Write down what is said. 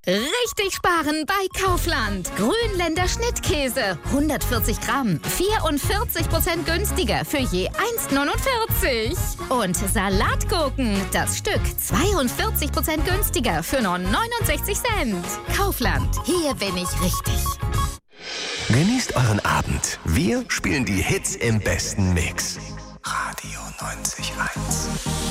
Richtig sparen bei Kaufland. Grünländer Schnittkäse, 140 Gramm, 44% günstiger für je 1,49. Und Salatgurken, das Stück, 42% günstiger für nur 69 Cent. Kaufland, hier bin ich richtig. Genießt euren Abend. Wir spielen die Hits im besten Mix. Radio 90.1.